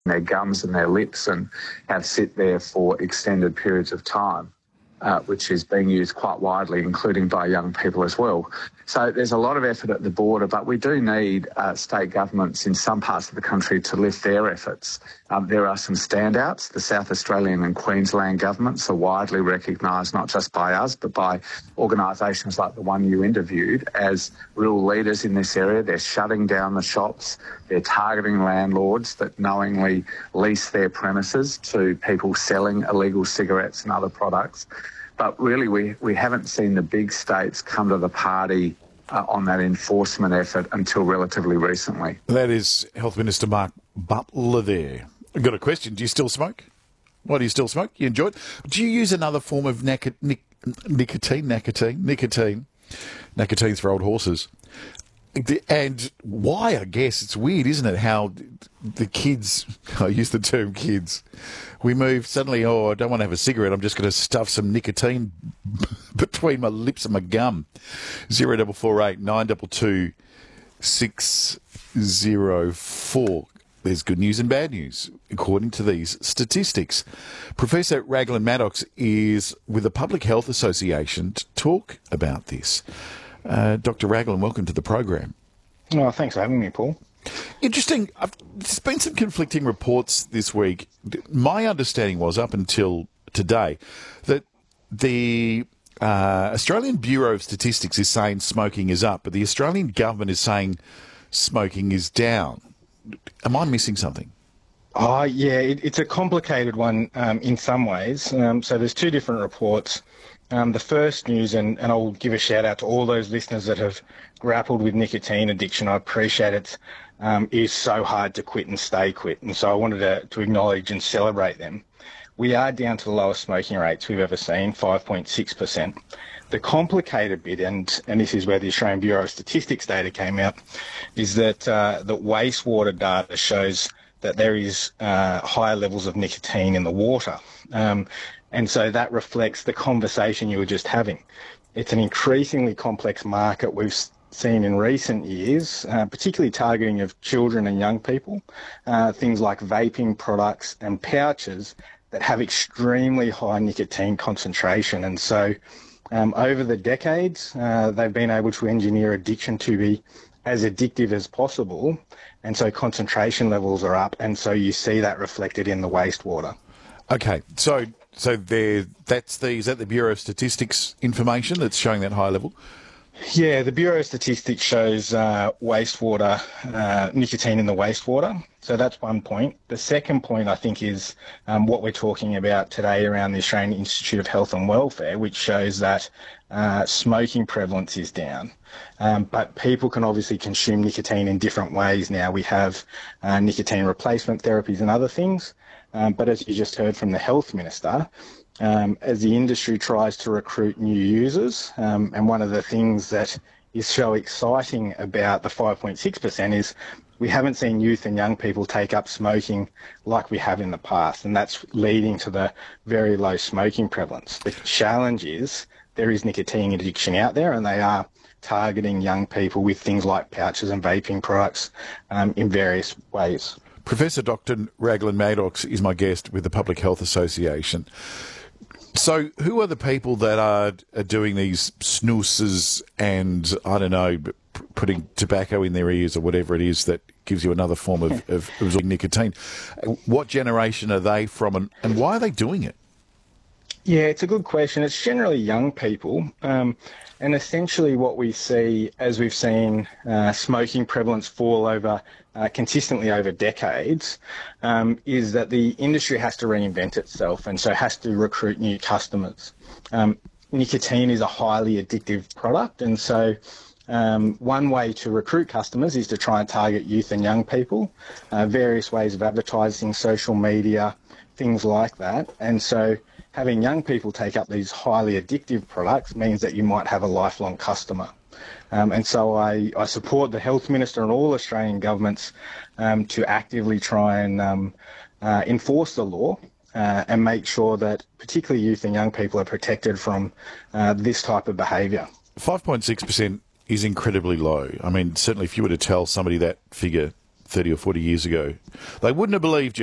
their gums and their lips and have sit there for extended periods of time, which is being used quite widely, including by young people as well. So there's a lot of effort at the border, but we do need state governments in some parts of the country to lift their efforts. There are some standouts. The South Australian and Queensland governments are widely recognised, not just by us, but by organisations like the one you interviewed, as real leaders in this area. They're shutting down the shops. They're targeting landlords that knowingly lease their premises to people selling illegal cigarettes and other products. But really, we haven't seen the big states come to the party on that enforcement effort until relatively recently. That is Health Minister Mark Butler there. I've got a question. Do you still smoke? Why do you still smoke? You enjoy it? Do you use another form of nicotine? Nicotine's for old horses. And why, I guess, it's weird, isn't it, how the kids, I use the term kids, we move suddenly, I don't want to have a cigarette, I'm just going to stuff some nicotine between my lips and my gum. 0448 922 604. There's good news and bad news, according to these statistics. Professor Raglan Maddox is with the Public Health Association to talk about this. Dr. Raglan, welcome to the program. Oh, thanks for having me, Paul. Interesting. There's been some conflicting reports this week. My understanding was, up until today, that the Australian Bureau of Statistics is saying smoking is up, but the Australian government is saying smoking is down. Am I missing something? Oh, yeah, it's a complicated one in some ways. So there's two different reports. The first news, and I'll give a shout out to all those listeners that have grappled with nicotine addiction. I appreciate it. Is so hard to quit and stay quit. And so I wanted to acknowledge and celebrate them. We are down to the lowest smoking rates we've ever seen, 5.6%. The complicated bit, and this is where the Australian Bureau of Statistics data came out, is that the wastewater data shows that there is higher levels of nicotine in the water. And so that reflects the conversation you were just having. It's an increasingly complex market we've seen in recent years, particularly targeting of children and young people, things like vaping products and pouches that have extremely high nicotine concentration. And so over the decades, they've been able to engineer addiction to be as addictive as possible. And so concentration levels are up. And so you see that reflected in the wastewater. Okay, so is that the Bureau of Statistics information that's showing that high level? Yeah, the Bureau of Statistics shows wastewater, nicotine in the wastewater. So that's one point. The second point, I think, is what we're talking about today around the Australian Institute of Health and Welfare, which shows that smoking prevalence is down. But people can obviously consume nicotine in different ways now. We have nicotine replacement therapies and other things. But as you just heard from the Health Minister, as the industry tries to recruit new users, and one of the things that is so exciting about the 5.6% is we haven't seen youth and young people take up smoking like we have in the past, and that's leading to the very low smoking prevalence. The challenge is there is nicotine addiction out there, and they are targeting young people with things like pouches and vaping products in various ways. Professor Dr. Raglan Maddox is my guest with the Public Health Association. So who are the people that are doing these snoozes and, I don't know, putting tobacco in their ears or whatever it is that gives you another form of nicotine? What generation are they from, and why are they doing it? Yeah, it's a good question. It's generally young people. And essentially what we see, as we've seen smoking prevalence fall over consistently over decades, is that the industry has to reinvent itself and so has to recruit new customers. Nicotine is a highly addictive product, and so one way to recruit customers is to try and target youth and young people, various ways of advertising, social media, things like that. And so having young people take up these highly addictive products means that you might have a lifelong customer. And so I support the Health Minister and all Australian governments to actively try and enforce the law and make sure that particularly youth and young people are protected from this type of behaviour. 5.6% is incredibly low. I mean, certainly if you were to tell somebody that figure 30 or 40 years ago, they wouldn't have believed you.